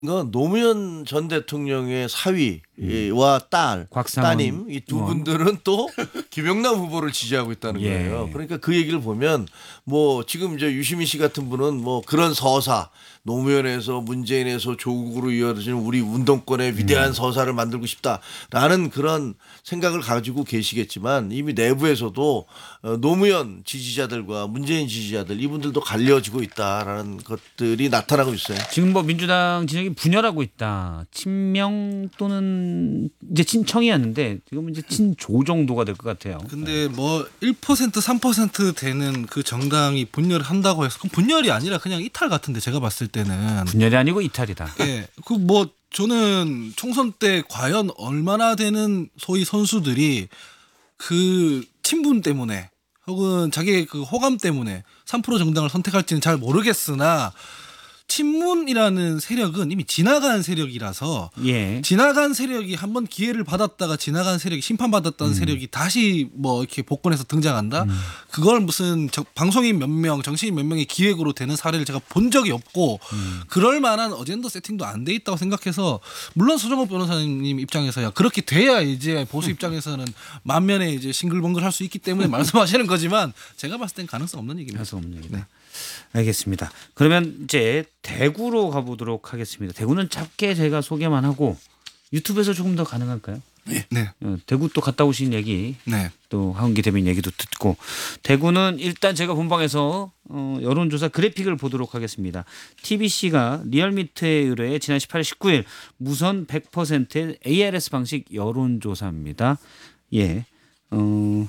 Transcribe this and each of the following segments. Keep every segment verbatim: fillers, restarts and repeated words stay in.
그러니까 노무현 전 대통령의 사위와 딸, 곽상원 따님 이 두 의원. 분들은 또 김영남 후보를 지지하고 있다는 예. 거예요. 그러니까 그 얘기를 보면 뭐 지금 이제 유시민 씨 같은 분은 뭐 그런 서사 노무현에서 문재인에서 조국으로 이어지는 우리 운동권의 위대한 음. 서사를 만들고 싶다라는 그런 생각을 가지고 계시겠지만 이미 내부에서도 노무현 지지자들과 문재인 지지자들 이분들도 갈려지고 있다라는 것들이 나타나고 있어요. 지금 뭐 민주당 진영이 분열하고 있다. 친명 또는 이제 친청이었는데 지금은 이제 친조 정도가 될 것 같아요. 근데 뭐 일 퍼센트 삼 퍼센트 되는 그 정당이 분열을 한다고 해서 그럼 분열이 아니라 그냥 이탈 같은데 제가 봤을 때는 분열이 아니고 이탈이다. 예. 그 뭐 저는 총선 때 과연 얼마나 되는 소위 선수들이 그 친분 때문에 혹은 자기의 그 호감 때문에 삼 퍼센트 정당을 선택할지는 잘 모르겠으나 친문이라는 세력은 이미 지나간 세력이라서 예. 지나간 세력이 한번 기회를 받았다가 지나간 세력이 심판받았다는 음. 세력이 다시 뭐 이렇게 복권해서 등장한다. 음. 그걸 무슨 저, 방송인 몇 명, 정치인 몇 명의 기획으로 되는 사례를 제가 본 적이 없고 음. 그럴 만한 어젠더 세팅도 안 돼 있다고 생각해서 물론 서정호 변호사님 입장에서야 그렇게 돼야 이제 보수 입장에서는 만면에 이제 싱글벙글 할 수 있기 때문에 말씀하시는 거지만 제가 봤을 땐 가능성 없는 얘기입니다. 가능성 없는 얘기다. 네. 알겠습니다. 그러면 이제 대구로 가보도록 하겠습니다. 대구는 짧게 제가 소개만 하고 유튜브에서 조금 더 가능할까요? 네. 네. 어, 대구 또 갔다 오신 얘기 네. 또 하은기 대변인 얘기도 듣고 대구는 일단 제가 본방에서 어, 여론조사 그래픽을 보도록 하겠습니다. 티비씨가 리얼미터에 의뢰해 지난 십팔 일 십구 일 무선 백 퍼센트의 에이알에스 방식 여론조사입니다. 예, 어,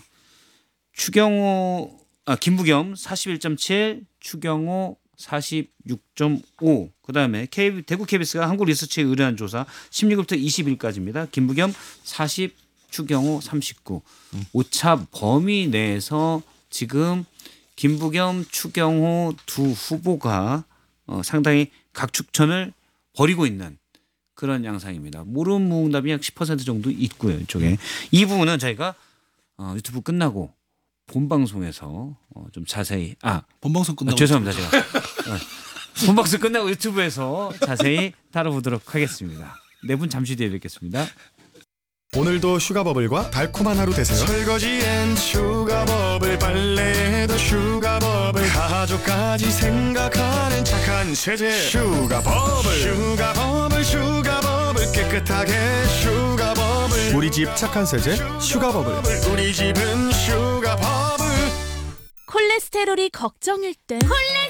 추경호 아, 김부겸 사십일 점 칠, 추경호 사십육 점 오. 그다음에 K, 대구 케이비에스가 한국리서치에 의뢰한 조사 십육 일부터 이십 일까지입니다. 김부겸 사십, 추경호 삼십구. 음. 오차 범위 내에서 지금 김부겸, 추경호 두 후보가 어, 상당히 각축전을 벌이고 있는 그런 양상입니다. 모름무응답이 약 십 퍼센트 정도 있고요. 이쪽에. 음. 이 부분은 저희가 어, 유튜브 끝나고 본방송에서 어, 좀 자세히 아 본방송 끝나고 아, 죄송합니다 제가 어, 본방송 끝나고 유튜브에서 자세히 다뤄보도록 하겠습니다. 네 분 잠시 뒤에 뵙겠습니다. 오늘도 슈가버블과 달콤한 하루 되세요. 설거지엔 슈가버블, 빨래에도 슈가버블, 가족까지 생각하는 착한 세제 슈가버블. 슈가버블 슈가버블 깨끗하게 슈가버블. 우리 집 착한 세제 슈가버블. 우리 집은 슈가버블. 콜레스테롤이 걱정일 땐 콜레